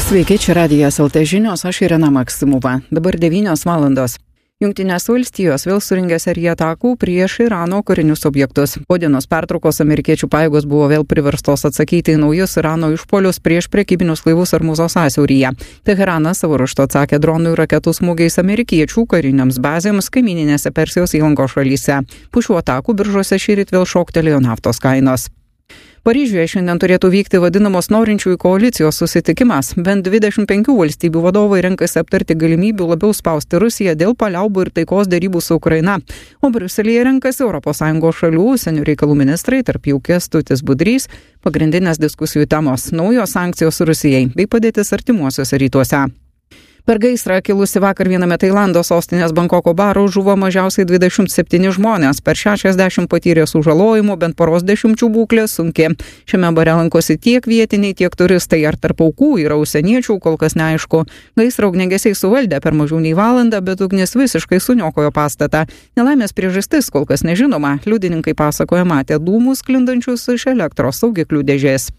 Sveiki, čia Radijas LT žinios, aš Irena Maksimova. Dabar 9 valandos. Jungtinės valstijos vėl suringė seriją atakų prieš Irano karinius objektus. Po dienos pertraukos amerikiečių pajėgos buvo vėl priverstos atsakyti į naujus Irano išpuolius prieš prekybinius laivus Ormuzo sąsiauryje. Teheranas savo ruožtu atsakė dronų ir raketų smūgiais amerikiečių kariniams bazėms kaimininėse Persijos įlankos šalyse. Po šių atakų biržose šįryt vėl šoktelėjo naftos kainos. Paryžiuje šiandien turėtų vykti vadinamos norinčiųjų koalicijos susitikimas. Bent 25 valstybių vadovai renkasi aptarti galimybių labiau spausti Rusiją dėl paliaubų ir taikos derybų su Ukraina. O Briuselyje renkasi ES šalių užsienio reikalų ministrai, tarp jų Kęstutis Budrys, pagrindinės diskusijų temos - naujos sankcijos Rusijai bei padėtis artimuosiuose rytuose. Per gaisrą kilusi vakar viename Tailando sostinės Bankoko baro žuvo mažiausiai 27 žmonės, per 60 patyrė sužalojimų, bent poros dešimčių būklė sunki. Šiame bare lankosi tiek vietiniai, tiek turistai, ar tarp aukų yra užsieniečių, kol kas neaišku. Gaisrą ugniagesiai suvaldė per mažiau nei valandą, bet ugnis visiškai suniokojo pastatą. Nelaimės priežastis kol kas nežinoma, liudininkai pasakoja matę dūmus sklindančius iš elektros saugiklių dėžės.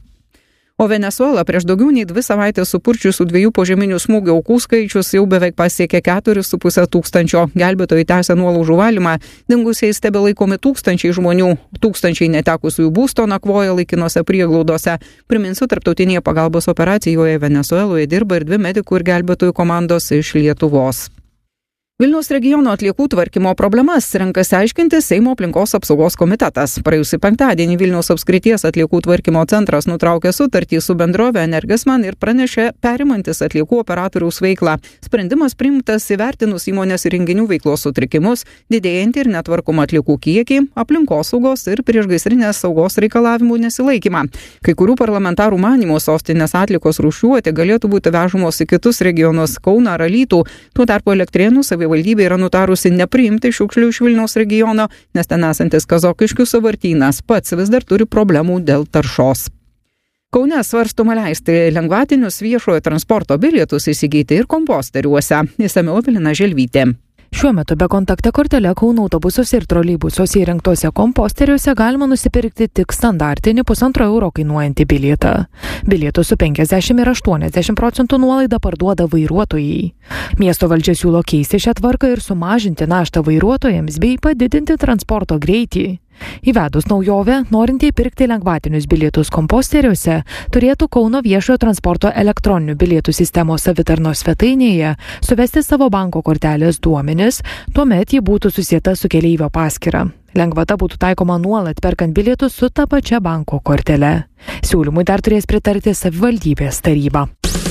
O Venesuela prieš daugiau nei 2 savaitės supurčiusių 2 požeminių smūgių aukų skaičius jau beveik pasiekė 4,5 tūkstančio. Gelbėtojai tęsia nuolaužų valymą. Dingusiais tebelaikomi tūkstančiai žmonių. Tūkstančiai netekusiųjų būsto nakvoja laikinose prieglaudose. Priminsiu, tarptautinėje pagalbos operacijoje Venesueloje dirba ir 2 medikų ir gelbėtojų komandos iš Lietuvos. Vilniaus regiono atliekų tvarkymo problemas renkasi aiškinti Seimo aplinkos apsaugos komitetas. Praėjusį penktadienį Vilniaus apskrities atliekų tvarkymo centras nutraukė sutartį su bendrove Energesman ir pranešė perimantis atliekų operatoriaus veiklą. Sprendimas priimtas įvertinus įmonės įrenginių veiklos sutrikimus, didėjantį ir netvarkomą atliekų kiekį, aplinkosaugos ir priešgaisrinės saugos reikalavimų nesilaikymą. Kai kurių parlamentarų manymų sostinės atliekos rūšiuoti galėtų būti vežamos į kitus regionus Kauną ar Alytų. Tuo tarpu Elektrėnų savivaldybė yra nutarusi nepriimti šiukšlių iš Vilniaus regiono, nes ten esantis Kazokiškių sąvartynas pats vis dar turi problemų dėl taršos. Kaune svarstoma leisti lengvatinius viešojo transporto bilietus įsigyti ir komposteriuose. Išsamiau Evelina Želvytė. Šiuo metu bekontakte kortele Kauno autobusuose ir troleibusuose įrengtose komposteriuose galima nusipirkti tik standartinį €1,5 kainuojantį bilietą. Bilietus su 50 ir 80% nuolaida parduoda vairuotojai. Miesto valdžia siūlo keisti šią tvarką ir sumažinti naštą vairuotojams bei padidinti transporto greitį. Įvedus naujovę, norintieji pirkti lengvatinius bilietus komposteriuose turėtų Kauno viešojo transporto elektroninių bilietų sistemos savitarnos svetainėje suvesti savo banko kortelės duomenis, tuomet ji būtų susieta su keleivio paskyra. Lengvata būtų taikoma nuolat perkant bilietus su ta pačia banko kortele. Siūlymui dar turės pritarti savivaldybės taryba.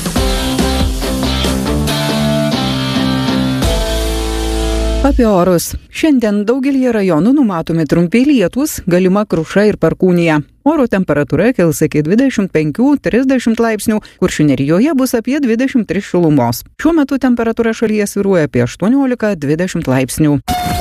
Apie orus. Šiandien daugelį rajonų numatomi trumpi lietūs, galima kruša ir perkūnija. Oro temperatūra kils iki 25-30 laipsnių, Kuršių nerijoje bus apie 23 šilumos. Šiuo metu temperatūra šalyje svyruoja apie 18-20 laipsnių.